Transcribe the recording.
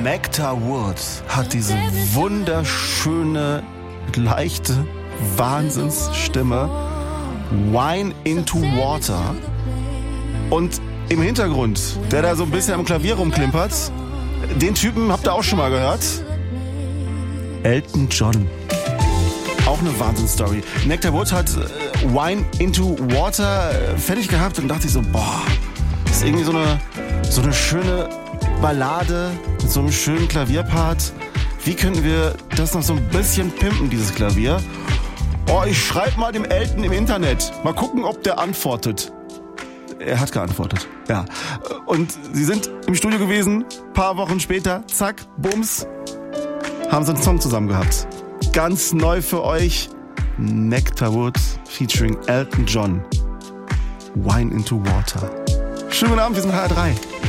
Nectar Woods hat diese wunderschöne, leichte Wahnsinnsstimme. Wine into Water. Und im Hintergrund, der da so ein bisschen am Klavier rumklimpert, den Typen habt ihr auch schon mal gehört. Elton John. Auch eine Wahnsinnsstory. Nectar Woods hat Wine into Water fertig gehabt und dachte ich so, boah, das ist irgendwie so eine schöne Ballade mit so einem schönen Klavierpart. Wie könnten wir das noch so ein bisschen pimpen, dieses Klavier? Oh, ich schreibe mal dem Elton im Internet. Mal gucken, ob der antwortet. Er hat geantwortet, ja. Und sie sind im Studio gewesen, paar Wochen später, zack, bums, haben sie einen Song zusammen gehabt. Ganz neu für euch, Nectar Woods featuring Elton John. Wine into Water. Schönen guten Abend, wir sind HR3.